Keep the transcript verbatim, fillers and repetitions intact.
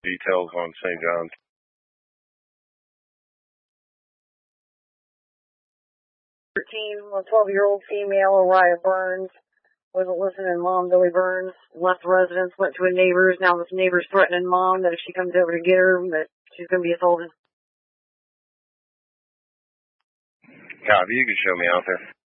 Details on Saint John's. thirteen, a twelve-year-old female, Oriah Burns, wasn't listening to Mom, Billy Burns, left the residence, went to a neighbor's. Now this neighbor's threatening Mom that if she comes over to get her, that she's going to be assaulted. Copy, you can show me out there.